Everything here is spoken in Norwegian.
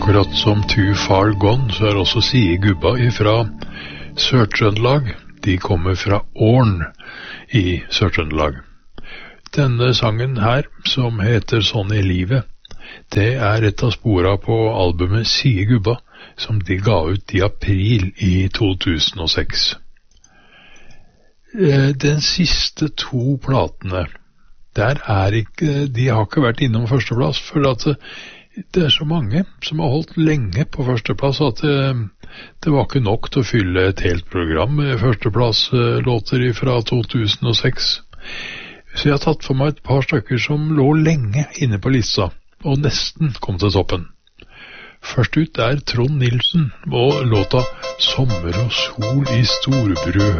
Akkurat som Too Far Gone, så også Sie Gubba fra Sør-Trøndelag. De kommer fra Årn i Sør-Trøndelag. Denne sangen her, som heter Sånn i livet, det et av sporene på albumet Sie Gubba, som de ga ut i april i 2006. Den siste 2 platene, de har ikke vært innom førsteplass, for at det så mange som har holdt lenge på førsteplass at det var ikke nok til å fylle et helt program med førsteplasslåter fra 2006. Så jeg har tatt for meg et par stykker som lå lenge inne på lista, og nesten kom til toppen. Først ut Trond Nilsen og låta Sommer og sol i Storebrødhø.